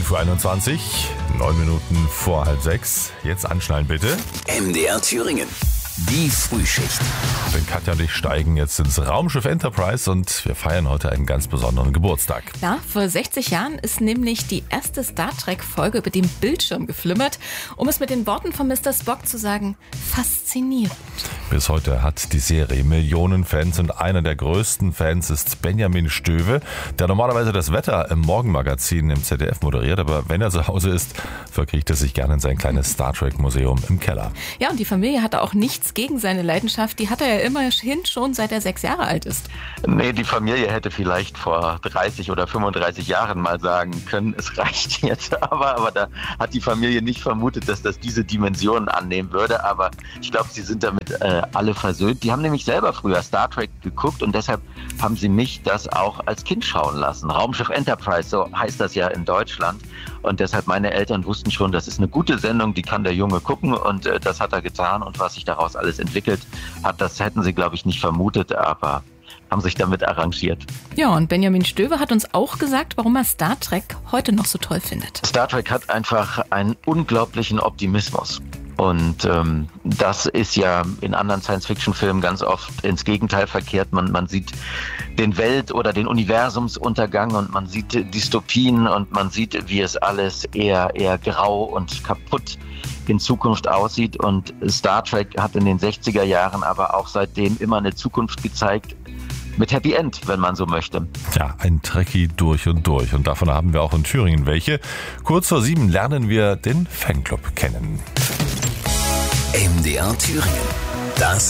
5:21 Uhr, 9 Minuten vor halb 6. Jetzt anschnallen bitte. MDR Thüringen. Die Frühschicht. Denn Katja und ich steigen jetzt ins Raumschiff Enterprise und wir feiern heute einen ganz besonderen Geburtstag. Ja, vor 60 Jahren ist nämlich die erste Star Trek-Folge über den Bildschirm geflimmert, um es mit den Worten von Mr. Spock zu sagen, faszinierend. Bis heute hat die Serie Millionen Fans und einer der größten Fans ist Benjamin Stöwe, der normalerweise das Wetter im Morgenmagazin im ZDF moderiert, aber wenn er zu Hause ist, verkriecht er sich gerne in sein kleines Star Trek-Museum im Keller. Ja, und die Familie hatte auch nichts gegen seine Leidenschaft, die hat er ja immerhin schon seit er 6 Jahre alt ist. Nee, die Familie hätte vielleicht vor 30 oder 35 Jahren mal sagen können, es reicht jetzt. Aber da hat die Familie nicht vermutet, dass das diese Dimensionen annehmen würde. Aber ich glaube, sie sind damit alle versöhnt. Die haben nämlich selber früher Star Trek geguckt und deshalb haben sie mich das auch als Kind schauen lassen. Raumschiff Enterprise, so heißt das ja in Deutschland. Und deshalb meine Eltern wussten schon, das ist eine gute Sendung, die kann der Junge gucken und das hat er getan. Und was sich daraus alles entwickelt hat, das hätten sie, glaube ich, nicht vermutet, aber haben sich damit arrangiert. Ja, und Benjamin Stöwe hat uns auch gesagt, warum er Star Trek heute noch so toll findet. Star Trek hat einfach einen unglaublichen Optimismus. Und das ist ja in anderen Science-Fiction-Filmen ganz oft ins Gegenteil verkehrt. Man sieht den Welt- oder den Universumsuntergang und man sieht Dystopien und man sieht, wie es alles eher grau und kaputt in Zukunft aussieht. Und Star Trek hat in den 60er Jahren aber auch seitdem immer eine Zukunft gezeigt, mit Happy End, wenn man so möchte. Ja, ein Trekkie durch und durch. Und davon haben wir auch in Thüringen welche. Kurz vor 7 lernen wir den Fanclub kennen. MDR Thüringen. Das